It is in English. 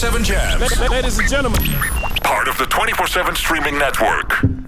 24/7 Jams. Ladies and gentlemen. Part of the 24/7 streaming network.